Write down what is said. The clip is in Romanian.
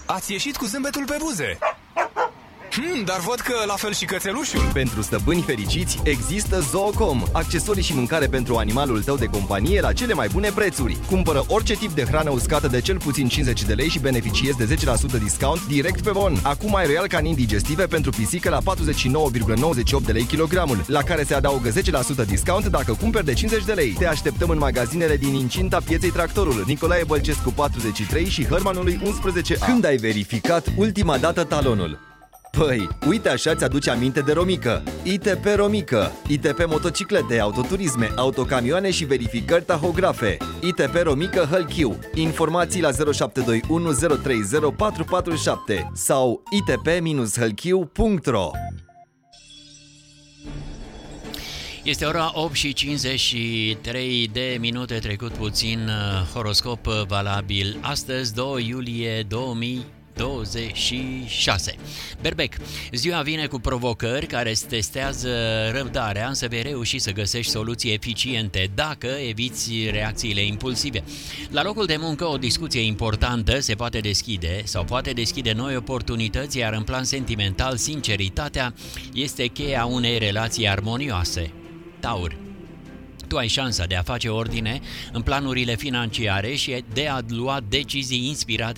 ați ieșit cu zâmbetul pe buze. Dar văd că la fel și cățelușul. Pentru stăpâni fericiți există Zoocom, accesorii și mâncare pentru animalul tău de companie la cele mai bune prețuri. Cumpără orice tip de hrană uscată de cel puțin 50 de lei și beneficiezi de 10% discount direct pe bon. Acum ai Royal Canin digestive pentru pisică la 49,98 de lei kilogramul, la care se adaugă 10% discount dacă cumperi de 50 de lei. Te așteptăm în magazinele din incinta pieței Tractorul, Nicolae Bălcescu 43 și Hărmanului 11A. Când ai verificat ultima dată talonul? Păi, uite așa ți-aduce aminte de Romică. ITP Romică, ITP motociclete, autoturisme, autocamioane și verificări tahografe. ITP Romică Hălchiu. Informații la 0721 030 447 sau itp-hălchiu.ro. Este ora 8 și 53 de minute, trecut puțin, horoscop valabil astăzi, 2 iulie 2026. Berbec, ziua vine cu provocări care îți testează răbdarea, însă vei reuși să găsești soluții eficiente dacă eviți reacțiile impulsive. La locul de muncă, o discuție importantă se poate deschide sau poate deschide noi oportunități, iar în plan sentimental, sinceritatea este cheia unei relații armonioase. Taur, tu ai șansa de a face ordine în planurile financiare și de a lua decizii inspirate